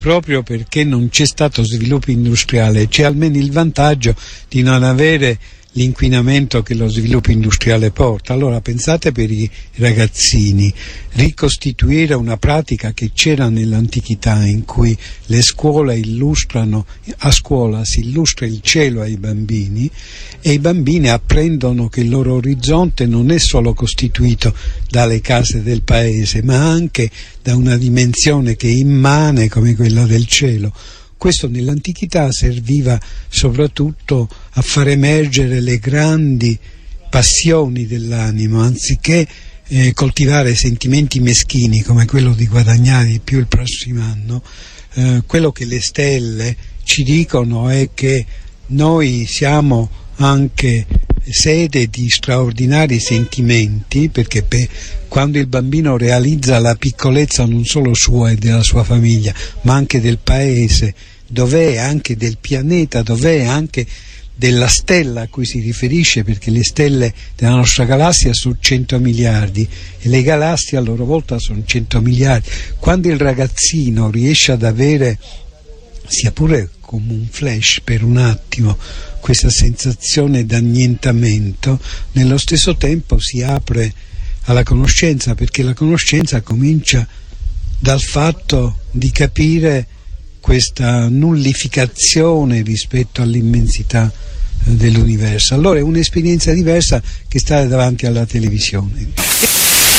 proprio perché non c'è stato sviluppo industriale, c'è almeno il vantaggio di non avere l'inquinamento che lo sviluppo industriale porta. Allora pensate per i ragazzini, ricostituire una pratica che c'era nell'antichità in cui le scuole illustrano, a scuola si illustra il cielo ai bambini e i bambini apprendono che il loro orizzonte non è solo costituito dalle case del paese ma anche da una dimensione che è immane come quella del cielo. Questo nell'antichità serviva soprattutto a far emergere le grandi passioni dell'animo, anziché coltivare sentimenti meschini come quello di guadagnare di più il prossimo anno. Quello che le stelle ci dicono è che noi siamo anche sede di straordinari sentimenti, perché quando il bambino realizza la piccolezza non solo sua e della sua famiglia, ma anche del paese, dov'è, anche del pianeta, dov'è, anche della stella a cui si riferisce, perché le stelle della nostra galassia sono 100 miliardi e le galassie a loro volta sono 100 miliardi. Quando il ragazzino riesce ad avere, sia pure come un flash per un attimo, questa sensazione d'annientamento, nello stesso tempo si apre alla conoscenza, perché la conoscenza comincia dal fatto di capire questa nullificazione rispetto all'immensità dell'universo. Allora è un'esperienza diversa che stare davanti alla televisione.